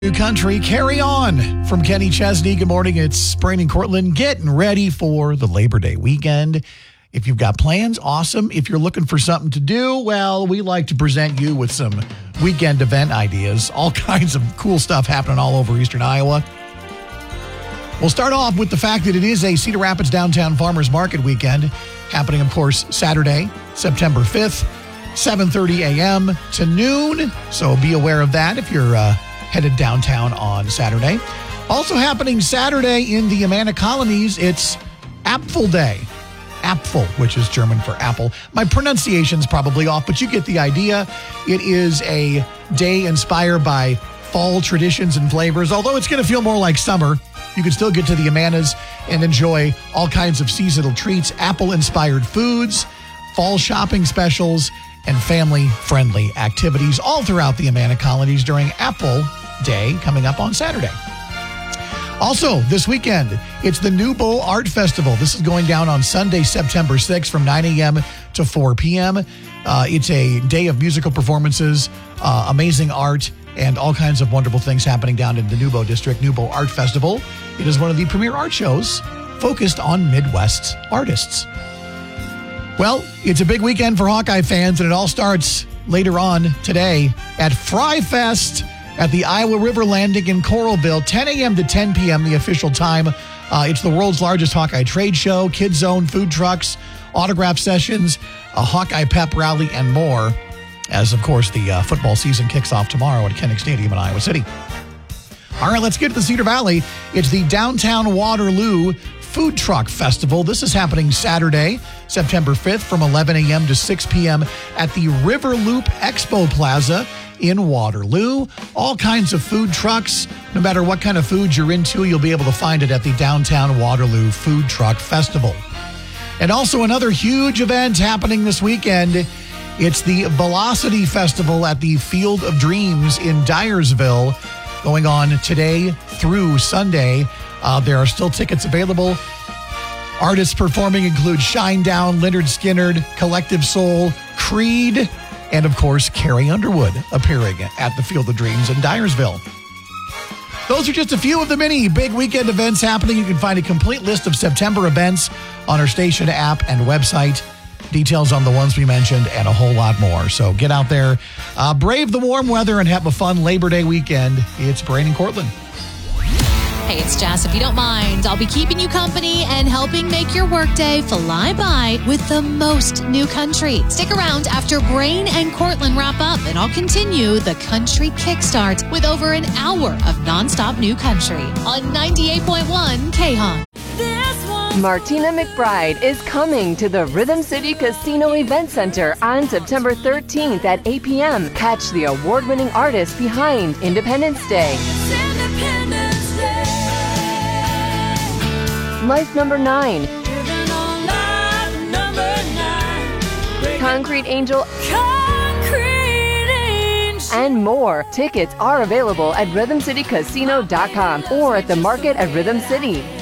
New country, Carry On from Kenny Chesney. Good morning. It's Brain and Cortland getting ready for the Labor Day weekend. If you've got plans, awesome. If you're looking for something to do, well, we like to present you with some weekend event ideas. All kinds of cool stuff happening all over Eastern Iowa. We'll start off with the fact that it is a Cedar Rapids Downtown Farmers Market weekend, happening, of course, Saturday, September 5th, 7:30 a.m. to noon. So be aware of that if you're headed downtown on Saturday. Also happening Saturday in the Amana Colonies, it's Apfel Day. Apfel, which is German for apple. My pronunciation's probably off, but you get the idea. It is a day inspired by fall traditions and flavors. Although it's going to feel more like summer, you can still get to the Amanas and enjoy all kinds of seasonal treats, apple-inspired foods, fall shopping specials, and family-friendly activities all throughout the Amana Colonies during Apfel Day coming up on Saturday. Also, this weekend, it's the Nubo Art Festival. This is going down on Sunday, September 6th from 9 a.m. to 4 p.m. It's a day of musical performances, amazing art, and all kinds of wonderful things happening down in the Nubo District. Nubo Art Festival. It is one of the premier art shows focused on Midwest artists. Well, it's a big weekend for Hawkeye fans, and it all starts later on today at Fry Fest at the Iowa River Landing in Coralville, 10 a.m. to 10 p.m., the official time. It's the world's largest Hawkeye trade show, Kids Zone, food trucks, autograph sessions, a Hawkeye pep rally, and more, as, of course, the football season kicks off tomorrow at Kinnick Stadium in Iowa City. All right, let's get to the Cedar Valley. It's the Downtown Waterloo Food Truck Festival. This is happening Saturday, September 5th from 11 a.m. to 6 p.m. at the River Loop Expo Plaza in Waterloo. All kinds of food trucks. No matter what kind of food you're into, you'll be able to find it at the Downtown Waterloo Food Truck Festival. And also another huge event happening this weekend. It's the Velocity Festival at the Field of Dreams in Dyersville, going on today through Sunday. There are still tickets available. Artists performing include Shinedown, Leonard Skinner, Collective Soul, Creed, and, of course, Carrie Underwood appearing at the Field of Dreams in Dyersville. Those are just a few of the many big weekend events happening. You can find a complete list of September events on our station app and website. Details on the ones we mentioned and a whole lot more. So get out there, brave the warm weather, and have a fun Labor Day weekend. It's Brain and Cortland. Hey, it's Jess. If you don't mind, I'll be keeping you company and helping make your workday fly by with the most new country. Stick around after Brain and Cortland wrap up, and I'll continue the country kickstart with over an hour of nonstop new country on 98.1 K-Hawk. Martina McBride is coming to the Rhythm City Casino Event Center on September 13th at 8 p.m. Catch the award-winning artist behind Independence Day. Life Number 9. Concrete Angel. And more. Tickets are available at rhythmcitycasino.com or at the market at Rhythm City.